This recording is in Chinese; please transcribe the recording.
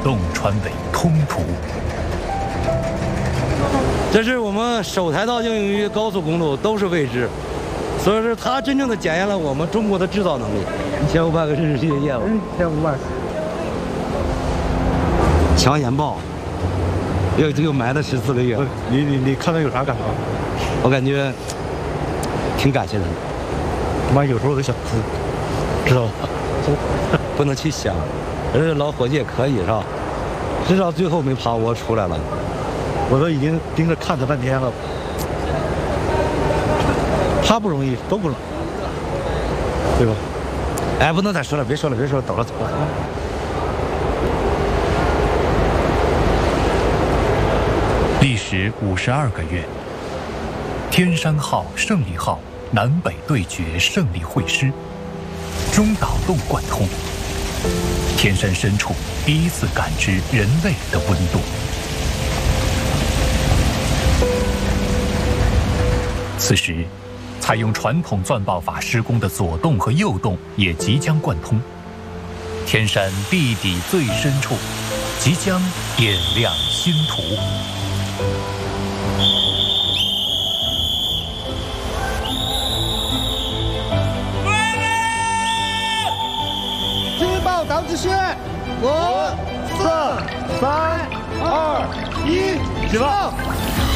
动穿为通途。 这是我们首台到京渝高速公路都是未知，所以说它真正的检验了我们中国的制造能力。1500个真实世界业务，1500。抢眼报，又埋了14个月。 你看他有啥感受？ 我感觉挺感谢他的。 妈，有时候我都想哭，知道吧？ 不能去想，这老伙计也可以是吧？至少最后没爬窝出来了。 我都已经盯着看他半天了。他不容易，都不容易，对吧？ 哎，不能再说了，别说了，走了。 历时52个月，天山号、胜利号南北对决胜利会师，中岛洞贯通，天山深处第一次感知人类的温度。此时，采用传统钻爆法施工的左洞和右洞也即将贯通，天山地底最深处即将点亮星途。 听报导指示，5、4、3、2、1，起放！